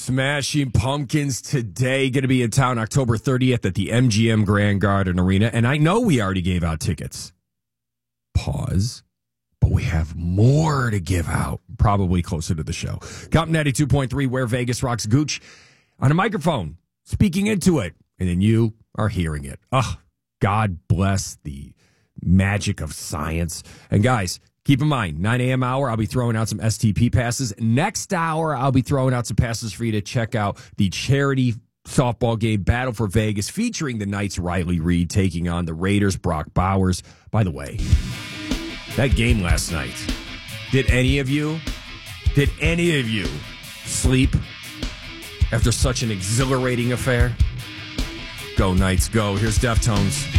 Smashing Pumpkins today. Going to be in town October 30th at the MGM Grand Garden Arena. And I know we already gave out tickets. Pause. But we have more to give out, probably closer to the show. Compton 92.3, where Vegas rocks. Gooch on a microphone, speaking into it. And then you are hearing it. God bless the magic of science. And guys, keep in mind, 9 a.m. hour, I'll be throwing out some STP passes. Next hour, I'll be throwing out some passes for you to check out the charity softball game, Battle for Vegas, featuring the Knights' Riley Reed taking on the Raiders' Brock Bowers. By the way, that game last night, did any of you sleep after such an exhilarating affair? Go Knights, go. Here's Deftones.